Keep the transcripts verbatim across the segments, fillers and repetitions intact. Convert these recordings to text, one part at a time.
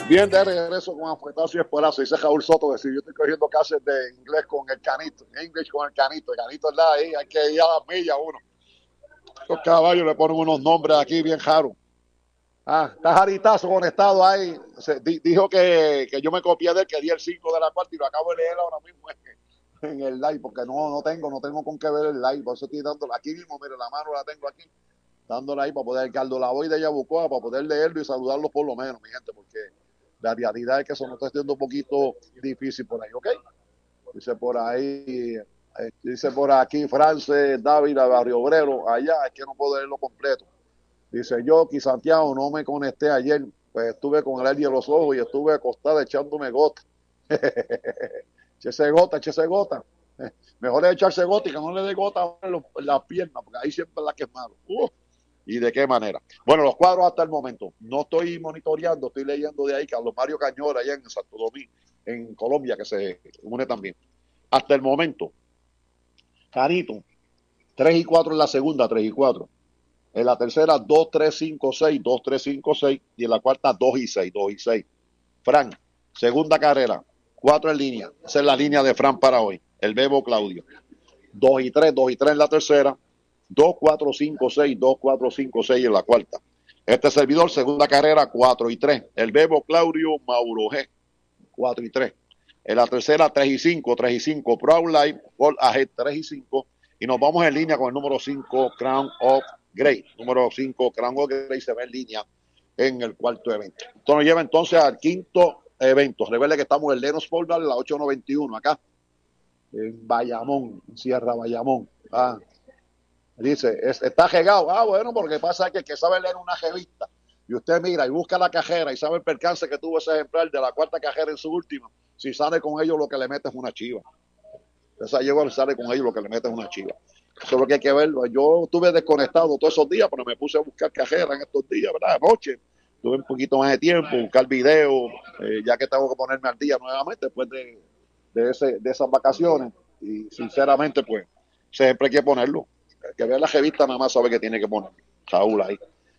Bien, de regreso con afuetazo y esperazo. Dice Raúl Soto que si yo estoy cogiendo clases de inglés con el canito, English con el canito, el canito es la ahí, hay que ir a las millas uno. Los caballos le ponen unos nombres aquí bien raros. Ah, está Jaritazo conectado ahí. Se, di, dijo que, que yo me copié de él, que di el cinco de la cuarta y lo acabo de leer ahora mismo en, en el live, porque no, no tengo, no tengo con qué ver el live. Por eso estoy dándole aquí mismo, mire, la mano la tengo aquí, dándole ahí para poder, Carlos Lavoy de Yabucoa, para poder leerlo y saludarlos por lo menos, mi gente, porque la realidad es que eso nos está haciendo un poquito difícil por ahí, ¿ok? Dice por ahí, eh, dice por aquí, Frances, Dávila, Barrio Obrero, allá, es que no puedo leerlo completo. Dice yo, que Santiago, no me conecté ayer, pues estuve con el aire de los ojos y estuve acostada echándome gota. Echese gota, echese gota. Mejor es echarse gota y que no le dé gota en las piernas, porque ahí siempre es la que es malo. Uh, ¿Y de qué manera? Bueno, los cuadros hasta el momento. No estoy monitoreando, estoy leyendo de ahí Carlos Mario Cañora, allá en Santo Domingo, en Colombia, que se une también. Hasta el momento, Canito, tres y cuatro en la segunda, tres y cuatro. En la tercera, dos, tres, cinco, seis, dos, tres, cinco, seis. Y en la cuarta, dos y seis, dos y seis. Fran, segunda carrera, cuatro en línea. Esa es la línea de Fran para hoy. El Bebo Claudio. dos y tres, dos y tres en la tercera. dos, cuatro, cinco, seis, dos, cuatro, cinco, seis en la cuarta. Este servidor, segunda carrera, cuatro y tres. El Bebo Claudio Mauro G. cuatro y tres. En la tercera, tres y cinco, tres y cinco. Proud Life, Paul Ahead, tres y cinco. Y nos vamos en línea con el número cinco, Crown of Grey. Número cinco, Crown of Grey se ve en línea en el cuarto evento. Esto nos lleva entonces al quinto evento. Recuerde que estamos en Lenos Fordal, la ocho noventa y uno, acá, en Bayamón, en Sierra Bayamón. Ah, dice, es, está regado. Ah, bueno, porque pasa que el que sabe leer una revista y usted mira y busca la cajera y sabe el percance que tuvo ese ejemplar de la cuarta cajera en su última, si sale con ellos lo que le mete es una chiva. Esa llegó, sale con ellos lo que le mete es una chiva. Eso es lo que hay que ver. Yo estuve desconectado todos esos días, pero me puse a buscar cajera en estos días, ¿verdad? Anoche tuve un poquito más de tiempo, buscar video, eh, ya que tengo que ponerme al día nuevamente después de, de, ese, de esas vacaciones. Y sinceramente, pues, siempre hay que ponerlo. El que vea la revista nada más sabe que tiene que poner Saúl ahí.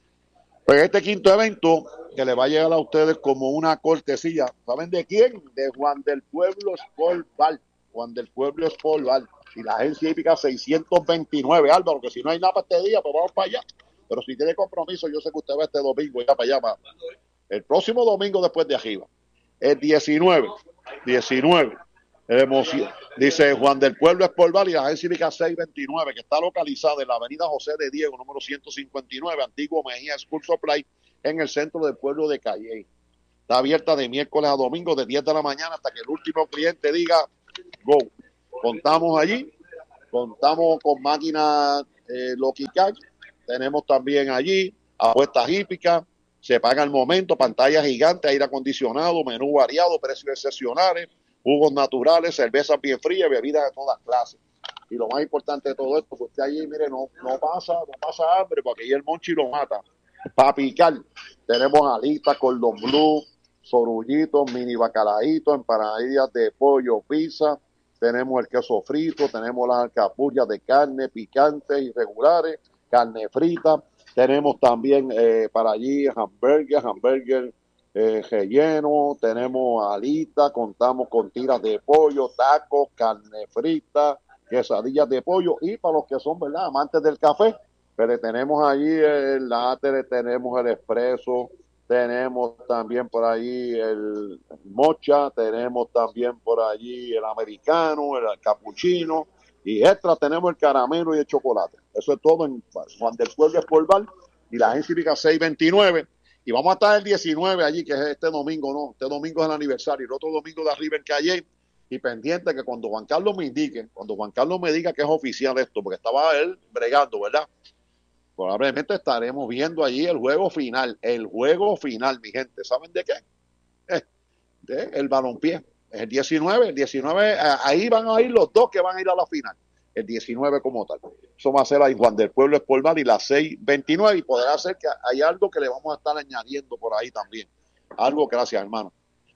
Pues este quinto evento que le va a llegar a ustedes como una cortesía, ¿saben de quién? De Juan del Pueblo Sport Bar. Juan del Pueblo Sport Bar. Y la agencia hípica seiscientos veintinueve, Álvaro, que si no hay nada para este día, pues vamos para allá. Pero si tiene compromiso, yo sé que usted va este domingo ya para allá. Para el próximo domingo después de arriba. El diecinueve. diecinueve. Emoción. Dice Juan del Pueblo Sport Bar y la agencia cívica seiscientos veintinueve, que está localizada en la avenida José de Diego, número ciento cincuenta y nueve, Antiguo Mejía School Supply, en el centro del pueblo de Calley. Está abierta de miércoles a domingo de diez de la mañana hasta que el último cliente diga go. Contamos allí, contamos con máquinas eh, Lucky Cash, tenemos también allí apuestas hípicas, se paga al momento, pantallas gigantes, aire acondicionado, menú variado, precios excepcionales, jugos naturales, cervezas bien frías, bebidas de todas clases. Y lo más importante de todo esto, que usted allí, mire, no, no pasa, no pasa hambre, porque ahí el monchi lo mata. Para picar, tenemos alitas, cordon bleu, sorullitos, mini bacalaitos, empanadillas de pollo, pizza, tenemos el queso frito, tenemos las alcapurrias de carne picantes y regulares, carne frita, tenemos también eh, para allí hamburgues, hamburgues eh, relleno, tenemos alitas, contamos con tiras de pollo, tacos, carne frita, quesadillas de pollo, y para los que son, ¿verdad?, amantes del café, pero tenemos allí el latte, tenemos el espresso, tenemos también por allí el mocha, tenemos también por allí el americano, el cappuccino, y extra tenemos el caramelo y el chocolate. Eso es todo en Juan del Pueblo Sport Bar y la agencia cívica seiscientos veintinueve. Y vamos a estar el diecinueve allí, que es este domingo, ¿no? Este domingo es el aniversario, el otro domingo de arriba en Calle. Y pendiente que cuando Juan Carlos me indique, cuando Juan Carlos me diga que es oficial esto, porque estaba él bregando, ¿verdad? Probablemente estaremos viendo allí el juego final, el juego final, mi gente. ¿Saben de qué? Eh, de el balompié. Es el diecinueve, el diecinueve, ahí van a ir los dos que van a ir a la final. El diecinueve como tal. Eso va a ser ahí Juan del Pueblo Sport Bar y la seiscientos veintinueve, y podrá ser que hay algo que le vamos a estar añadiendo por ahí también. Algo, gracias, hermano.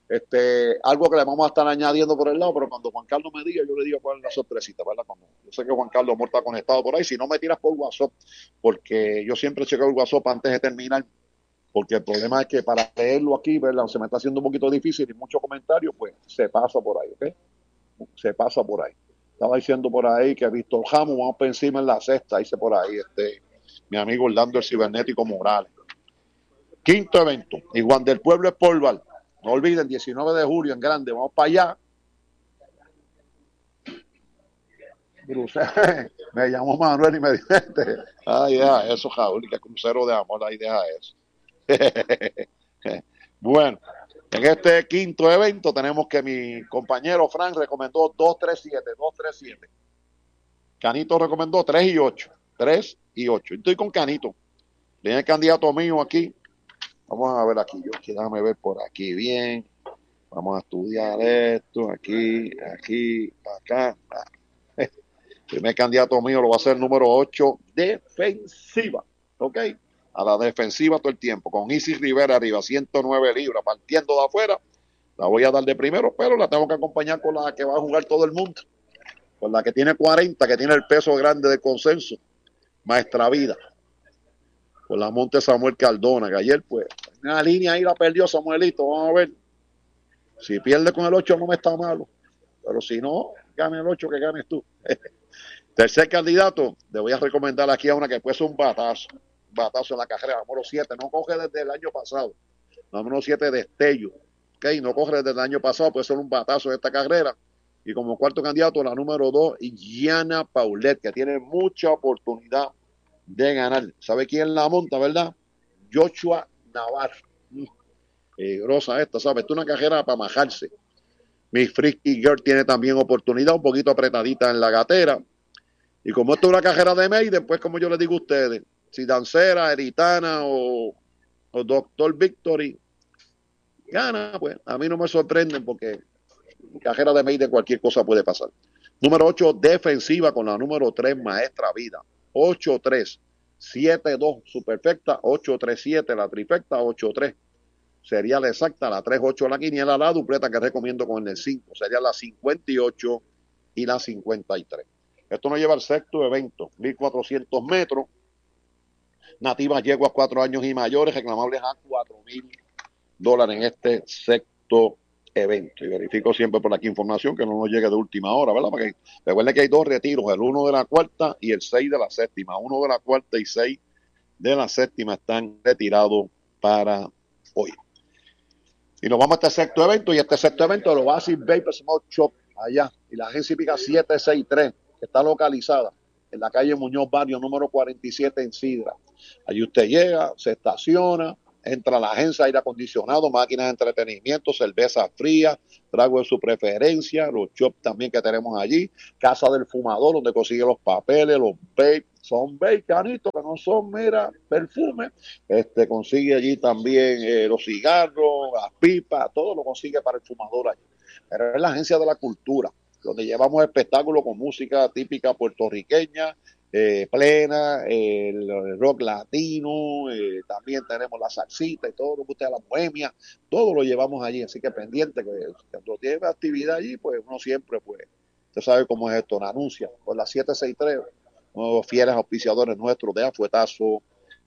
Este, algo que le vamos a estar añadiendo por el lado, pero cuando Juan Carlos me diga, yo le digo cuál es la sorpresita, ¿verdad? Como yo sé que Juan Carlos Amor está conectado por ahí, si no me tiras por WhatsApp, porque yo siempre chequeo el WhatsApp antes de terminar, porque el problema es que para leerlo aquí, ¿verdad? Se me está haciendo un poquito difícil y muchos comentarios, pues se pasa por ahí, ¿ok? Se pasa por ahí. Estaba diciendo por ahí que Víctor Ramos, vamos por encima en la sexta, dice por ahí este mi amigo Orlando el Cibernético Morales. Quinto evento, y Juan del Pueblo es Porval. No olviden, diecinueve de julio en grande, vamos para allá. Bruce, me llamó Manuel y me dijo, ay, deja eso, Jaúl, que es crucero de amor, ahí deja eso. Bueno, en este quinto evento tenemos que mi compañero Frank recomendó dos tres siete, dos tres siete. Canito recomendó tres y ocho, tres y ocho. Estoy con Canito. Viene el candidato mío aquí. Vamos a ver aquí, yo déjame ver por aquí bien. Vamos a estudiar esto, aquí, aquí, acá. El primer candidato mío lo va a ser el número ocho, defensiva. ¿Ok? A la defensiva todo el tiempo, con Isi Rivera arriba, ciento nueve libras, partiendo de afuera. La voy a dar de primero, pero la tengo que acompañar con la que va a jugar todo el mundo. Con la que tiene cuarenta, que tiene el peso grande del consenso. Maestra Vida. Con la Monte Samuel Cardona, que ayer, pues, una línea ahí la perdió Samuelito. Vamos a ver. Si pierde con el ocho no me está malo. Pero si no, gane el ocho, que ganes tú. Tercer candidato, le voy a recomendar aquí a una que puede ser un batazo. Un batazo en la carrera, número siete. No coge desde el año pasado. La número siete, Destello. Okay, no coge desde el año pasado, puede ser un batazo de esta carrera. Y como cuarto candidato, la número dos, Gianna Paulette, que tiene mucha oportunidad de ganar. ¿Sabe quién la monta, verdad? Joshua Navarro. Eh, grosa esta, ¿sabes? Esto es una carrera para majarse. Miss Frisky Girl tiene también oportunidad, un poquito apretadita en la gatera. Y como esto es una carrera de Maiden, pues como yo les digo a ustedes, si Dancera, Eritana o, o Doctor Victory gana, pues a mí no me sorprenden porque en carrera de Maiden cualquier cosa puede pasar. Número ocho, defensiva con la número tres, Maestra Vida. ocho tres, siete dos, su perfecta, ocho tres siete, la trifecta, ocho tres. Sería la exacta, la tres ocho la quiniela, la dupleta que recomiendo con el cinco. Sería la cincuenta y ocho y la cincuenta y tres. Esto nos lleva al sexto evento, mil cuatrocientos metros. Nativas yeguas cuatro años y mayores, reclamables a cuatro mil dólares en este sexto evento. Y verifico siempre por aquí información que no nos llegue de última hora, ¿verdad? Porque recuerden que hay dos retiros, el uno de la cuarta y el seis de la séptima. Uno de la cuarta y seis de la séptima están retirados para hoy. Y nos vamos a este sexto evento, y este sexto evento lo va a hacer Vapor Smoke Shop allá, y la agencia hípica siete seis tres, que está localizada en la calle Muñoz Barrio, número cuarenta y siete en Sidra. Allí usted llega, se estaciona, entra a la agencia, aire acondicionado, máquinas de entretenimiento, cerveza fría, trago de su preferencia, los shops también que tenemos allí, casa del fumador, donde consigue los papeles, los vapes, son vapes, canitos, que no son, mira, perfume. Este, consigue allí también eh, los cigarros, las pipas, todo lo consigue para el fumador allí. Pero es la agencia de la cultura, donde llevamos espectáculos con música típica puertorriqueña, eh, plena, eh, el rock latino, eh, también tenemos la salsita y todo lo que usted, la bohemia, todo lo llevamos allí, así que pendiente, que cuando tiene actividad allí, pues uno siempre, pues, usted sabe cómo es esto, la anuncia, por la siete seis tres, unos fieles auspiciadores nuestros de Afuetazo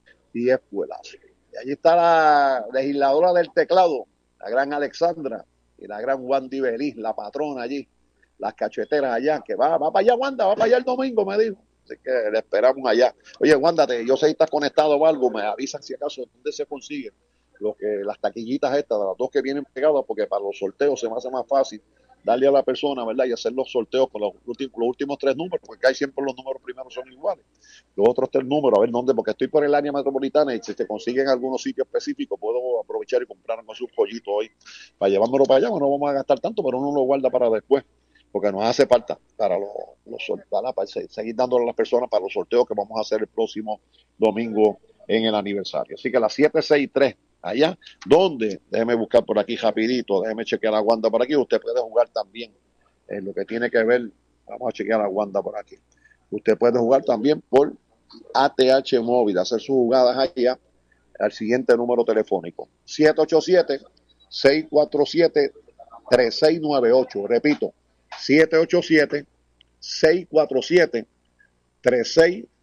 y Espuelazo. Y allí está la legisladora del teclado, la gran Alexandra, y la gran Wandy Beliz, la patrona allí, las cacheteras allá, que va, va para allá, Wanda, va para allá el domingo, me dijo. Así que le esperamos allá. Oye, Wanda, te, yo sé si estás conectado o algo, me avisan si acaso dónde se consigue lo que, las taquillitas estas, de las dos que vienen pegadas, porque para los sorteos se me hace más fácil darle a la persona, ¿verdad? Y hacer los sorteos con los últimos, los últimos tres números, porque hay siempre los números primeros son iguales. Los otros tres números, a ver dónde, porque estoy por el área metropolitana y si te consiguen algunos sitios específicos, puedo aprovechar y comprar con sus pollitos hoy para llevármelo para allá. No vamos a gastar tanto, pero uno lo guarda para después, porque nos hace falta para los, los sorteos, para seguir dándole a las personas para los sorteos que vamos a hacer el próximo domingo en el aniversario. Así que las siete seis tres allá, donde, déjeme buscar por aquí rapidito, déjeme chequear la Wanda por aquí, usted puede jugar también en lo que tiene que ver, vamos a chequear la Wanda por aquí, usted puede jugar también por A T H Móvil, hacer sus jugadas allá al siguiente número telefónico, siete ocho siete, seis cuatro siete, tres seis nueve ocho, repito, siete ocho siete, seis cuatro siete, tres seis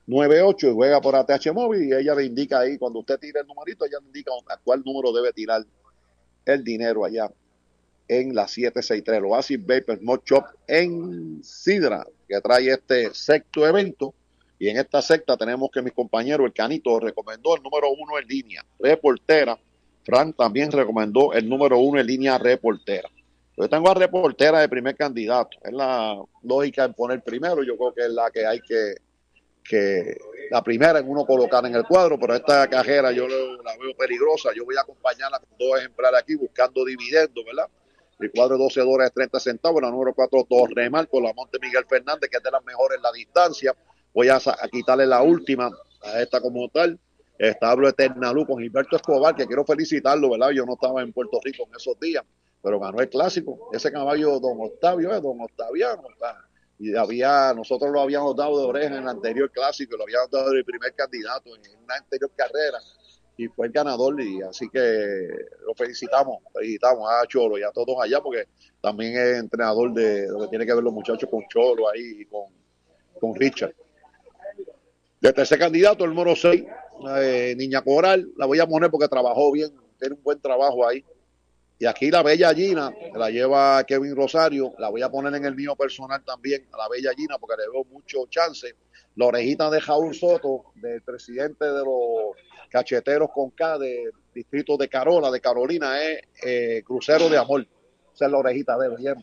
nueve ocho y juega por A T H Móvil y ella le indica ahí, cuando usted tira el numerito, ella le indica a cuál número debe tirar el dinero allá en la setecientos sesenta y tres, el Oasis Vapor Smoke Shop en Sidra, que trae este sexto evento. Y en esta secta tenemos que mis compañeros, el Canito, recomendó el número uno en línea, reportera. Frank también recomendó el número uno en línea, reportera. Yo tengo a reportera de primer candidato. Es la lógica en poner primero. Yo creo que es la que hay que, que la primera en uno colocar en el cuadro, pero esta cajera yo la veo peligrosa. Yo voy a acompañarla con dos ejemplares aquí buscando dividendos, ¿verdad? El cuadro doce dólares treinta centavos, la número cuatro, Torremar, con la Monte Miguel Fernández, que es de las mejores en la distancia. Voy a, a quitarle la última a esta como tal. Establo Eternalú con Gilberto Escobar, que quiero felicitarlo, ¿verdad? Yo no estaba en Puerto Rico en esos días, pero ganó el clásico. Ese caballo, don Octavio, ¿eh? Don Octaviano. Y había, nosotros lo habíamos dado de oreja en el anterior clásico, lo habíamos dado el primer candidato en una anterior carrera. Y fue el ganador, y así que lo felicitamos, felicitamos a Cholo y a todos allá, porque también es entrenador de lo que tiene que ver los muchachos con Cholo ahí y con, con Richard. De tercer candidato, el número seis, eh, Niña Coral, la voy a poner porque trabajó bien, tiene un buen trabajo ahí. Y aquí la Bella Gina, la lleva Kevin Rosario, la voy a poner en el mío personal también, a la Bella Gina, porque le veo mucho chance. La orejita de Jaúl Soto, del presidente de los Cacheteros con K, del distrito de Carola, de Carolina, es eh, Crucero de Amor. Esa es la orejita de él, bien.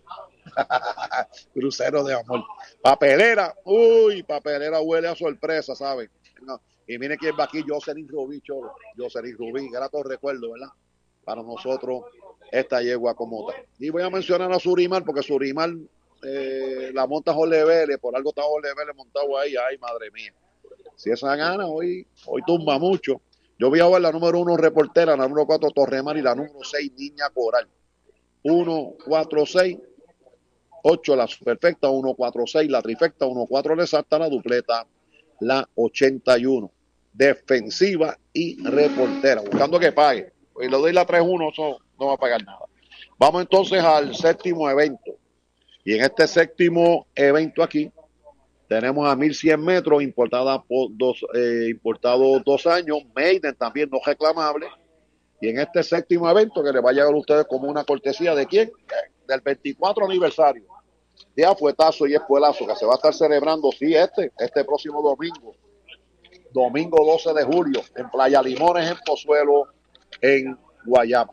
Crucero de Amor. Papelera, uy, papelera huele a sorpresa, ¿sabes? No. Y mire quién va aquí, Jocelyn Rubí, Cholo. Jocelyn Rubí, grato recuerdo, ¿verdad? Para nosotros, esta yegua como tal. Y voy a mencionar a Surimar, porque Surimar eh, la monta Jorge Vélez, por algo está Jorge Vélez montado ahí, ay, madre mía. Si esa gana, hoy, hoy tumba mucho. Yo voy a ver la número uno, Reportera, la número cuatro, Torremar, y la número seis, Niña Coral. uno, cuatro, seis, ocho, la superfecta, uno, cuatro, seis, la trifecta, uno, cuatro, la exacta, la dupleta, la ochenta y uno. Defensiva y reportera, buscando que pague. Y le doy la tres uno, eso no va a pagar nada. Vamos entonces al séptimo evento. Y en este séptimo evento aquí, tenemos a mil cien metros, importada por dos, eh, importado dos años, Maiden también no reclamable. Y en este séptimo evento, que le va a llegar a ustedes como una cortesía, ¿de quién? Del veinticuatro aniversario de Afuetazo y Espuelazo, que se va a estar celebrando, sí, este, este próximo domingo, domingo doce de julio, en Playa Limones, en Pozuelo, en Guayama.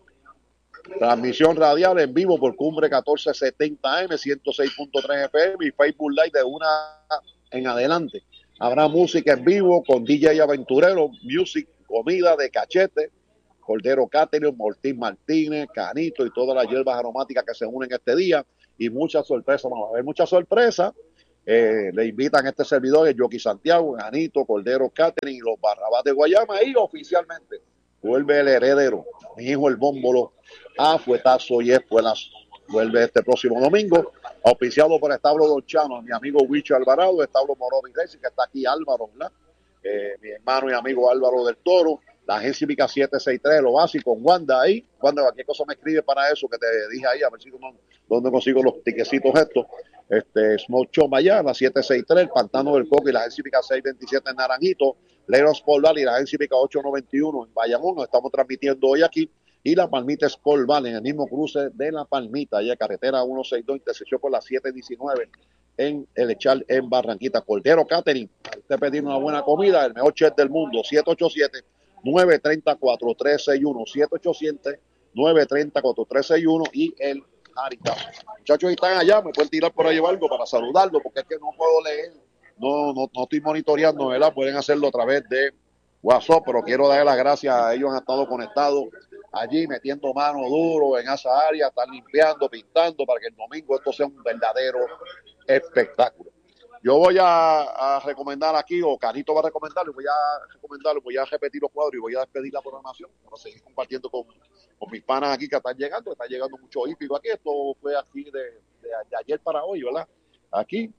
Transmisión radial en vivo por Cumbre catorce setenta M, ciento seis punto tres F M y Facebook Live de una en adelante. Habrá música en vivo con D J Aventurero, music, comida de cachete, Cordero Catering, Mortín Martínez, Canito y todas las hierbas aromáticas que se unen este día. Y muchas sorpresas, vamos a ver muchas sorpresas. Eh, le invitan a este servidor, el Jockey Santiago, Canito, Cordero Catering y los Barrabás de Guayama. Y oficialmente vuelve el heredero, mi hijo el Bómbolo, a Fuetazo y Espuelazo. Vuelve este próximo domingo, auspiciado por Establo Dolchano, mi amigo Wicho Alvarado, Establo Morovis Racing, que está aquí Álvaro, ¿verdad? Eh, mi hermano y amigo Álvaro del Toro, la agencia Mica setecientos sesenta y tres, lo básico, con Wanda ahí. Wanda, cualquier cosa me escribe para eso que te dije ahí, a ver si no, dónde consigo los tiquecitos estos. Este, Smoke Shop allá, la setecientos sesenta y tres, el Pantano del Coco y la agencia Mica seiscientos veintisiete en Naranjito, Leros Sport Valley y la agencia Mica ochocientos noventa y uno en Bayamón, nos estamos transmitiendo hoy aquí. Y la Palmita Sport Valley, en el mismo cruce de la Palmita, allá carretera ciento sesenta y dos, intersección con la setecientos diecinueve en El Echal, en Barranquita. Cordero Catering, para usted pedir una buena comida, el mejor chef del mundo, siete ocho siete, nueve tres cuatro, tres seis uno, siete ocho siete, nueve tres cuatro, tres seis uno y el Jaritazo. Muchachos, están allá, me pueden tirar por ahí algo para saludarlo, porque es que no puedo leer, no, no, no estoy monitoreando, ¿verdad? Pueden hacerlo a través de WhatsApp, pero quiero darle las gracias a ellos, han estado conectados allí, metiendo mano duro en esa área, están limpiando, pintando, para que el domingo esto sea un verdadero espectáculo. Yo voy a, a recomendar aquí, o Canito va a recomendarlo, voy a recomendarlo, voy a repetir los cuadros y voy a despedir la programación para seguir compartiendo con, con mis panas aquí que están llegando, están llegando mucho hípico aquí, esto fue aquí de, de, de ayer para hoy, ¿verdad? Aquí.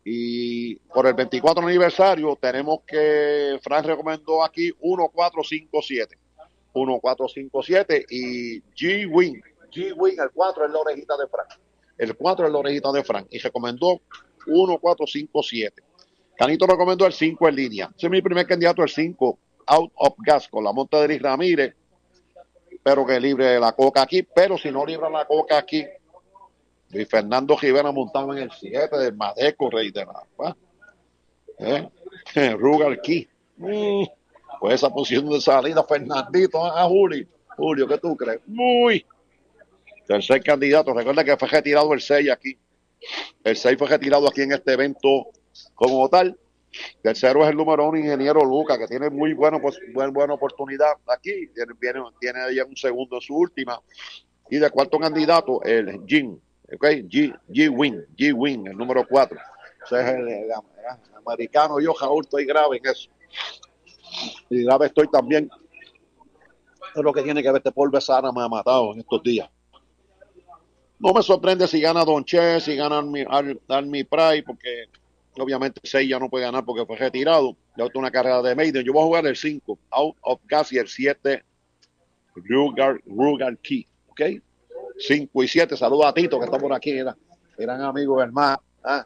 Y por el veinticuatro aniversario tenemos que, Fran recomendó aquí uno cuatro cinco siete. uno cuatro cinco siete y G-Wing. G-Wing, el cuatro es la orejita de Fran. El cuatro es la orejita de Fran. Y recomendó uno cuatro cinco siete. Canito recomendó el cinco en línea. Ese es mi primer candidato, el cinco, Out of Gas, con la monta de Eric Ramírez, pero que libre la coca aquí. Pero si no libra la coca aquí, y Fernando Rivera montado en el siete del Madeco, rey de la ¿eh? Rugal Key. Mm, pues esa posición de salida, Fernandito, a ah, Julio. Julio, ¿qué tú crees? Muy. Tercer candidato. Recuerda que fue retirado el seis aquí. El seis fue retirado aquí en este evento como tal. Tercero es el número uno, Ingeniero Luca, que tiene muy buena, pues, buena, buena oportunidad aquí. Tiene, tiene, tiene ya un segundo en su última. Y de cuarto candidato, el Jim. Okay, G, G-Wing, G-Wing, el número cuatro. O sea, es el, el, el, el americano. Yo, Jaúl, estoy grave en eso. Y grave estoy también. Es lo que tiene que ver. Este polvo sana me ha matado en estos días. No me sorprende si gana Don Che, si gana Army, Army Pride, porque obviamente el seis ya no puede ganar porque fue retirado. Ya otra una carrera de Maiden. Yo voy a jugar el cinco, Out of Gas, y el siete, Rugal, Rugal Key. ¿Ok? cinco y siete. Saludos a Tito, que está por aquí. Era, eran amigos hermanos. ¿Ah?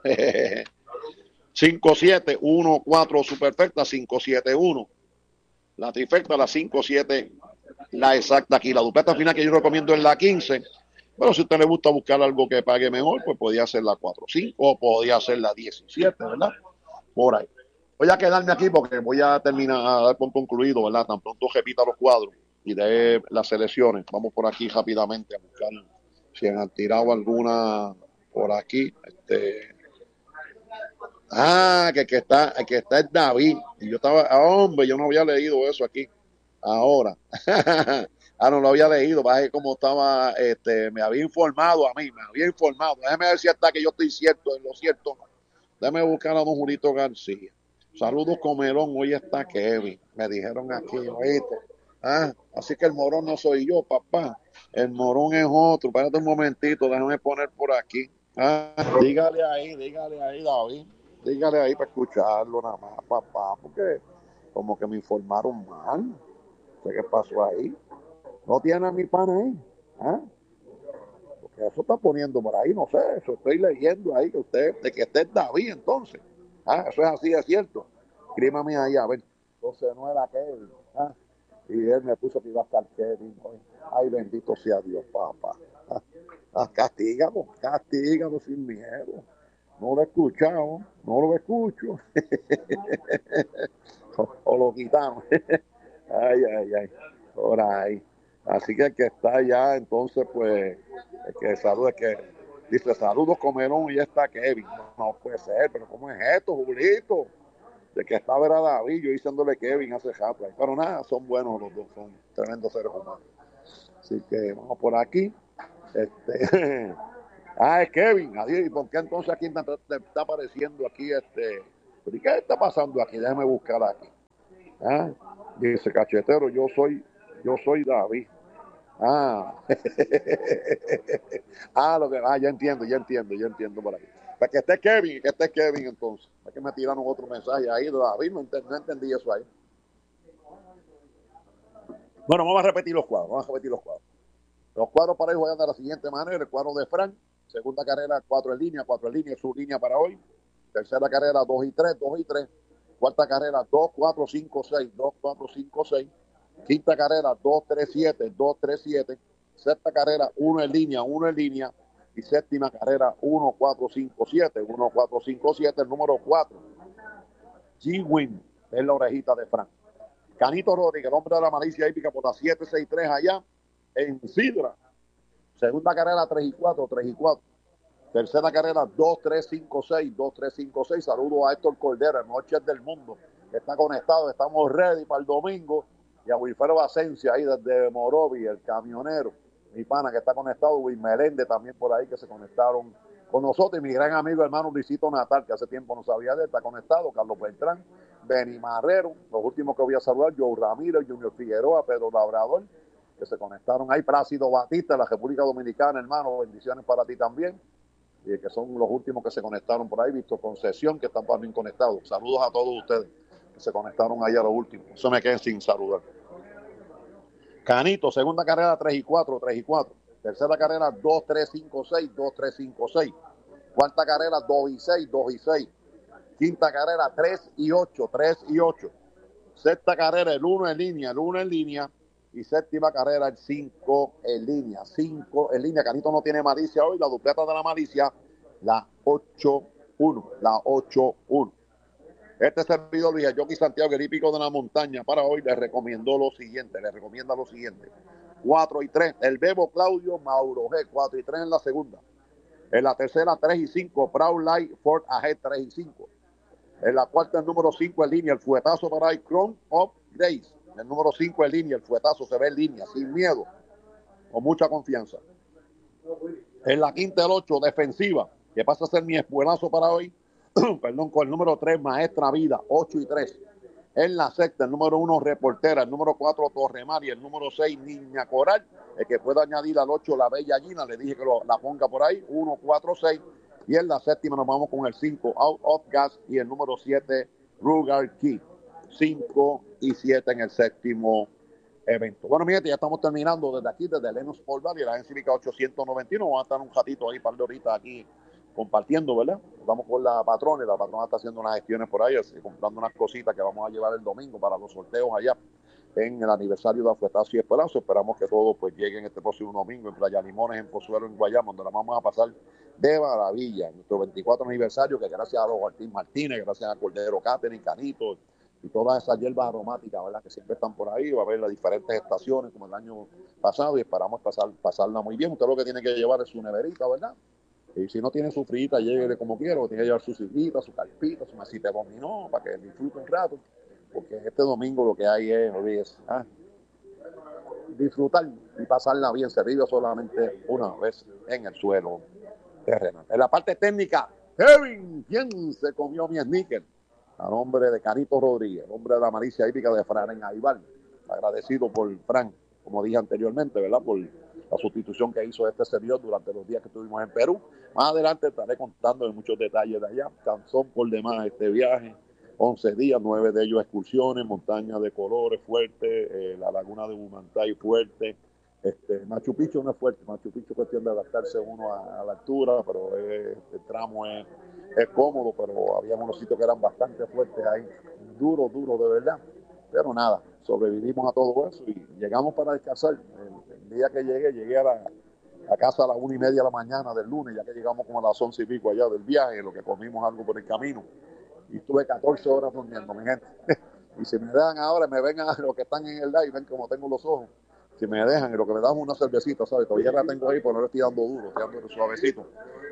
cinco siete, uno cuatro superfecta, cinco siete uno. La trifecta, la cinco siete, la exacta aquí. La dupeta final que yo recomiendo es la quince. Bueno, si a usted le gusta buscar algo que pague mejor, pues podía ser la cuatro cinco o podía ser la diecisiete, ¿verdad? Por ahí. Voy a quedarme aquí porque voy a terminar a dar por concluido, ¿verdad? Tan pronto repita los cuadros y de las selecciones. Vamos por aquí rápidamente a buscar si han tirado alguna por aquí. Este... Ah, que, que está, que está es David. Y yo estaba, ah, hombre, yo no había leído eso aquí. Ahora. Ah, no lo había leído, para ver cómo estaba, este, me había informado a mí, me había informado. Déjeme ver si hasta que yo estoy cierto, en lo cierto no. Déjame buscar a don Julito García. Saludos, Comelón, hoy está Kevin. Me dijeron aquí, oíste. Ah, así que el morón no soy yo, papá. El morón es otro. Espérate un momentito, déjame poner por aquí. Ah, dígale ahí, dígale ahí, David. Dígale ahí para escucharlo nada más, papá, porque como que me informaron mal. No sé qué pasó ahí. No tiene a mi pana ahí. ¿Ah? Porque eso está poniendo por ahí, no sé, eso estoy leyendo ahí, que usted, de que esté David entonces. ¿Ah? Eso es así, es cierto. Escríbame ahí, a ver. Entonces no era aquel. ¿Ah? Y él me puso que iba a estar Kevin hoy. Ay, bendito sea Dios, papá. ¿Ah? Ah, castígalo, castígalo sin miedo. No lo he escuchado, no lo escucho. o, o lo quitamos. ay, ay, ay. Por ahí. Así que el que está allá, entonces, pues, el que saluda, que dice, saludos, Comelón, y ya está Kevin. No, no puede ser, pero ¿cómo es esto, Julito? De que está ver a David, yo diciéndole Kevin hace rato. Pero nada, son buenos los dos, son tremendos seres humanos. Así que vamos por aquí. Este, ah, es Kevin. Adiós. ¿Y por qué entonces aquí está, está apareciendo aquí este? ¿Y qué está pasando aquí? Déjame buscar aquí. ¿Ah? Dice Cachetero, yo soy, yo soy David. Ah, ah, lo que, ah, ya entiendo, ya entiendo, ya entiendo por ahí. Para que esté Kevin, que esté Kevin entonces. Para que me tiraron otro mensaje ahí de David, no, ent no entendí eso ahí. Bueno, vamos a repetir los cuadros, vamos a repetir los cuadros. Los cuadros para hoy juegan de la siguiente manera: el cuadro de Frank, segunda carrera, cuatro en línea, cuatro en línea, su línea para hoy. Tercera carrera, dos y tres, dos y tres. Cuarta carrera, dos, cuatro, cinco, seis, dos, cuatro, cinco, seis. Quinta carrera, dos, tres, siete, dos, tres, siete. Sexta carrera, uno en línea, uno en línea. Y séptima carrera, uno, cuatro, cinco, siete, uno, cuatro, cinco, siete. El número cuatro, G-Win, es la orejita de Frank. Canito Rodríguez, el hombre de la malicia hípica, por la siete seis tres allá en Sidra. Segunda carrera, tres y cuatro, tres y cuatro. Tercera carrera, dos, tres, cinco, seis, dos, tres, cinco, seis. Saludos a Héctor Cordero, el mejor chef del mundo, que está conectado. Estamos ready para el domingo. Y a Wilfredo Asencia ahí desde Morovi, el camionero, mi pana que está conectado. Will Melende también por ahí, que se conectaron con nosotros. Y mi gran amigo hermano Luisito Natal, que hace tiempo no sabía de él, está conectado. Carlos Beltrán, Benny Marrero, los últimos que voy a saludar, Joe Ramírez, Junior Figueroa, Pedro Labrador, que se conectaron ahí. Plácido Batista, de la República Dominicana, hermano, bendiciones para ti también. Y que son los últimos que se conectaron por ahí. Víctor Concesión, que están también conectados. Saludos a todos ustedes que se conectaron ahí a los últimos. Eso me quedé sin saludar. Canito, segunda carrera, tres y cuatro, tres y cuatro. Tercera carrera, dos, tres, cinco, seis, dos, tres, cinco, seis. Cuarta carrera, dos y seis, dos y seis. Quinta carrera, tres y ocho, tres y ocho. Sexta carrera, el uno en línea, el uno en línea. Y séptima carrera, el cinco en línea, cinco en línea. Canito no tiene malicia hoy, la dupleta de la malicia, la ocho uno, la ocho uno. Este servidor Luis Jockey Santiago, el hípico de la montaña, para hoy le recomendó lo siguiente, le recomienda lo siguiente. cuatro y tres, el Bebo Claudio Mauro G, cuatro y tres en la segunda. En la tercera, tres y cinco, Proud Light Ford A G, tres y cinco. En la cuarta, el número cinco en línea, el fuetazo para el Crown of Grace. El número cinco en línea, el fuetazo se ve en línea, sin miedo, con mucha confianza. En la quinta, el ocho, defensiva, que pasa a ser mi espuelazo para hoy. Perdón, con el número tres, Maestra Vida, ocho y tres. En la sexta, el número uno, Reportera. El número cuatro, Torremar. Y el número seis, Niña Coral. El que pueda añadir al ocho, La Bella Gina. Le dije que lo, la ponga por ahí. uno, cuatro, seis. Y en la séptima nos vamos con el cinco, Out of Gas. Y el número siete, Ruger Key. cinco y siete en el séptimo evento. Bueno, mi gente, ya estamos terminando desde aquí, desde Lennox Sport Valley, la Agencia Cívica ochocientos noventa y uno. Vamos a estar un ratito ahí, un par de horitas aquí compartiendo, ¿verdad? Vamos con la patrona y la patrona está haciendo unas gestiones por ahí, así, comprando unas cositas que vamos a llevar el domingo para los sorteos allá en el aniversario de Afuetazo y Esperanza. Esperamos que todos pues lleguen este próximo domingo en Playa Limones, en Pozuelo, en Guayama, donde la vamos a pasar de maravilla. Nuestro veinticuatro aniversario, que gracias a los Martín Martínez, gracias a Cordero Catering, Canito y todas esas hierbas aromáticas, ¿verdad? Que siempre están por ahí, va a haber las diferentes estaciones como el año pasado y esperamos pasar, pasarla muy bien. Usted lo que tiene que llevar es su neverita, ¿verdad? Y si no tiene su frita, llévele como quiera, tiene que llevar su sillita, su carpita, su mesita de dominó, para que disfrute un rato, porque este domingo lo que hay es, olvídese, ¿ah? disfrutar y pasarla bien. Se vive solamente una vez en el suelo terrenal. En la parte técnica, Kevin, ¿quién se comió mi sneaker? A nombre de Carito Rodríguez, hombre de la malicia hípica de Fran en Aibar. Agradecido por Fran, como dije anteriormente, ¿verdad? Por la sustitución que hizo este servidor durante los días que estuvimos en Perú. Más adelante estaré contando de muchos detalles de allá. Cansón por demás este viaje. once días, nueve de ellos excursiones, montañas de colores fuertes, eh, la laguna de Humantay fuerte. Este, Machu Picchu no es fuerte, Machu Picchu es cuestión de adaptarse uno a, a la altura, pero es, el tramo es, es cómodo, pero había unos sitios que eran bastante fuertes ahí, duros, duros de verdad. Pero nada, sobrevivimos a todo eso y llegamos para descansar. El, el día que llegué, llegué a la, a casa a las una y media de la mañana del lunes, ya que llegamos como a las once y pico allá del viaje, lo que comimos algo por el camino. Y estuve catorce horas durmiendo, mi gente. Y si me dejan ahora, me ven a los que están en el live, ven como tengo los ojos. Si me dejan, y lo que me dan una cervecita, ¿sabes? Todavía la tengo ahí, pero no le estoy dando duro, estoy dando suavecito.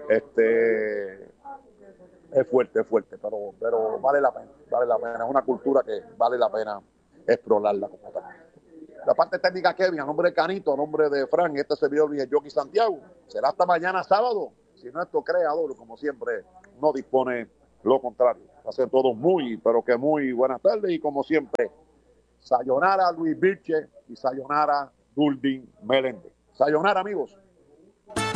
Este, es fuerte, es fuerte, pero, pero vale la pena, vale la pena. Es una cultura que vale la pena explorarla como tal. La parte técnica, Kevin, a nombre de Canito, a nombre de Fran, este servidor Luis Jockey Santiago. Será hasta mañana sábado, si nuestro creador, como siempre, no dispone lo contrario. Va a ser todo muy, pero que muy buenas tardes y como siempre, sayonara Luis Vilche y sayonara Duldin Meléndez. Sayonara, amigos.